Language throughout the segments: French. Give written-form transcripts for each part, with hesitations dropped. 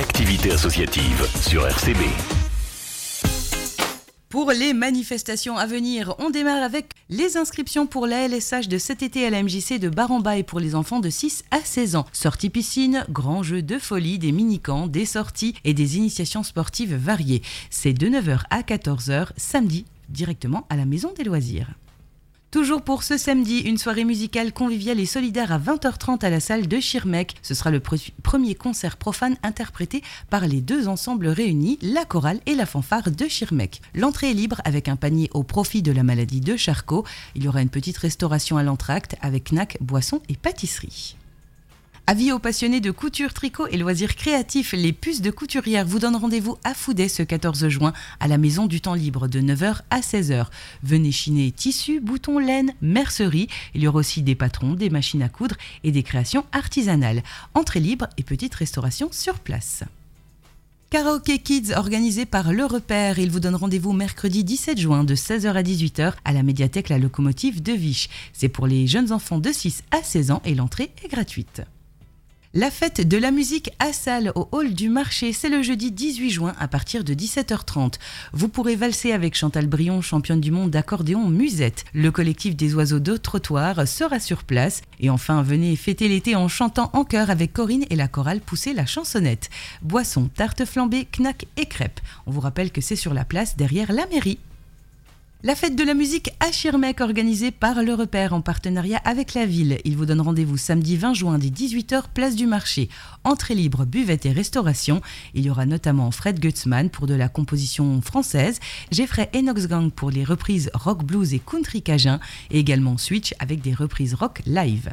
activités associatives sur RCB. Pour les manifestations à venir, on démarre avec les inscriptions pour la LSH de cet été à la MJC de Baramba et pour les enfants de 6 à 16 ans. Sorties piscine, grands jeux de folie, des mini-camps, des sorties et des initiations sportives variées. C'est de 9h à 14h, samedi, directement à la Maison des Loisirs. Toujours pour ce samedi, une soirée musicale conviviale et solidaire à 20h30 à la salle de Schirmeck. Ce sera le premier concert profane interprété par les deux ensembles réunis, la chorale et la fanfare de Schirmeck. L'entrée est libre avec un panier au profit de la maladie de Charcot. Il y aura une petite restauration à l'entracte avec knack, boissons et pâtisserie. Avis aux passionnés de couture, tricot et loisirs créatifs, les puces de couturière vous donnent rendez-vous à Fouday ce 14 juin à la Maison du Temps Libre de 9h à 16h. Venez chiner tissus, boutons, laine, mercerie. Il y aura aussi des patrons, des machines à coudre et des créations artisanales. Entrée libre et petite restauration sur place. Karaoké Kids organisé par Le Repère. Il vous donne rendez-vous mercredi 17 juin de 16h à 18h à la médiathèque La Locomotive de Viche. C'est pour les jeunes enfants de 6 à 16 ans et l'entrée est gratuite. La fête de la musique à Salles au hall du marché, c'est le jeudi 18 juin à partir de 17h30. Vous pourrez valser avec Chantal Brion, championne du monde d'accordéon musette. Le collectif des oiseaux de trottoir sera sur place. Et enfin, venez fêter l'été en chantant en chœur avec Corinne et la chorale Pousser la chansonnette. Boissons, tartes flambées, knack et crêpes. On vous rappelle que c'est sur la place derrière la mairie. La fête de la musique à Schirmeck organisée par Le Repère en partenariat avec la ville. Il vous donne rendez-vous samedi 20 juin dès 18h, place du marché. Entrée libre, buvette et restauration. Il y aura notamment Fred Gutzmann pour de la composition française, Jeffrey Enox Gang pour les reprises rock, blues et country cajun et également Switch avec des reprises rock live.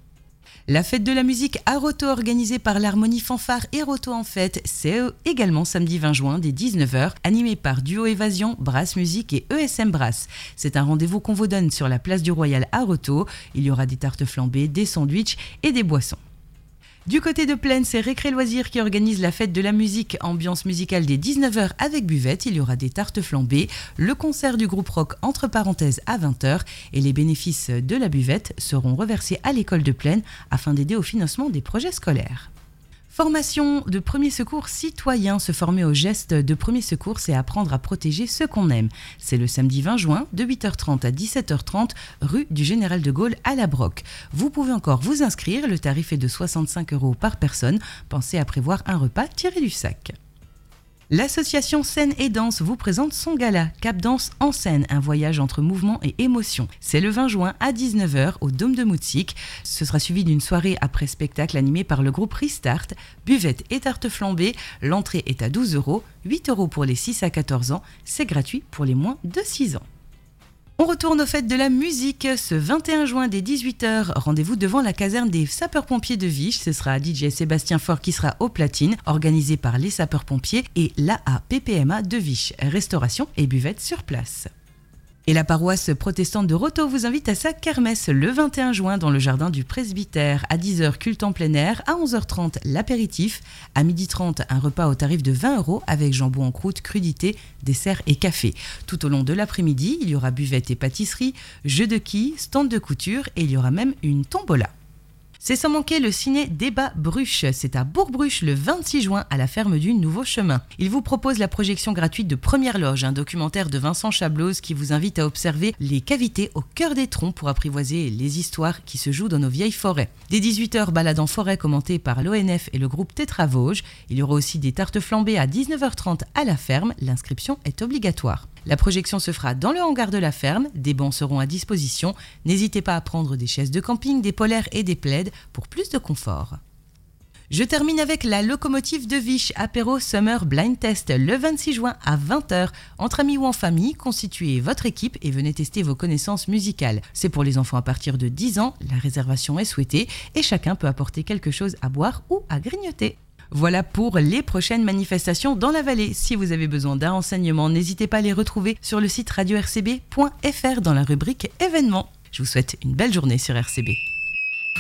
La fête de la musique à Roto organisée par l'Harmonie Fanfare et Roto en fête, c'est également samedi 20 juin dès 19h, animé par Duo Évasion, Brass Musique et ESM Brass. C'est un rendez-vous qu'on vous donne sur la place du Royal à Roto. Il y aura des tartes flambées, des sandwichs et des boissons. Du côté de Plaine, c'est Récré Loisirs qui organise la fête de la musique, ambiance musicale dès 19h avec buvette. Il y aura des tartes flambées, le concert du groupe rock entre parenthèses à 20h et les bénéfices de la buvette seront reversés à l'école de Plaine afin d'aider au financement des projets scolaires. Formation de premier secours citoyen. Se former aux gestes de premier secours, c'est apprendre à protéger ceux qu'on aime. C'est le samedi 20 juin de 8h30 à 17h30 rue du Général de Gaulle à La Broque. Vous pouvez encore vous inscrire, le tarif est de 65 € par personne. Pensez à prévoir un repas tiré du sac. L'association Scène et Danse vous présente son gala Cap Danse en scène, un voyage entre mouvement et émotion. C'est le 20 juin à 19h au Dôme de Moutsik. Ce sera suivi d'une soirée après spectacle animée par le groupe Restart, buvette et tarte flambée. L'entrée est à 12 €, 8 € pour les 6 à 14 ans. C'est gratuit pour les moins de 6 ans. On retourne aux fêtes de la musique ce 21 juin dès 18h. Rendez-vous devant la caserne des sapeurs-pompiers de Viche. Ce sera DJ Sébastien Faure qui sera aux platines, organisé par les sapeurs-pompiers et l'AAPPMA de Viche. Restauration et buvette sur place. Et la paroisse protestante de Roto vous invite à sa kermesse le 21 juin dans le jardin du presbytère. À 10h, culte en plein air. À 11h30, l'apéritif. À 12h30, un repas au tarif de 20 € avec jambon en croûte, crudité, dessert et café. Tout au long de l'après-midi, il y aura buvette et pâtisserie, jeux de quilles, stand de couture et il y aura même une tombola. C'est sans manquer le ciné Débat Bruche. C'est à Bourg-Bruche le 26 juin à la ferme du Nouveau Chemin. Il vous propose la projection gratuite de Première Loge, un documentaire de Vincent Chablose qui vous invite à observer les cavités au cœur des troncs pour apprivoiser les histoires qui se jouent dans nos vieilles forêts. Dès 18h, balade en forêt commentée par l'ONF et le groupe Tétra Vosges. Il y aura aussi des tartes flambées à 19h30 à la ferme. L'inscription est obligatoire. La projection se fera dans le hangar de la ferme, des bancs seront à disposition. N'hésitez pas à prendre des chaises de camping, des polaires et des plaids pour plus de confort. Je termine avec la Locomotive de Viche, apéro Summer Blind Test, le 26 juin à 20h. Entre amis ou en famille, constituez votre équipe et venez tester vos connaissances musicales. C'est pour les enfants à partir de 10 ans, la réservation est souhaitée et chacun peut apporter quelque chose à boire ou à grignoter. Voilà pour les prochaines manifestations dans la vallée. Si vous avez besoin d'un renseignement, n'hésitez pas à les retrouver sur le site radio-rcb.fr dans la rubrique événements. Je vous souhaite une belle journée sur RCB.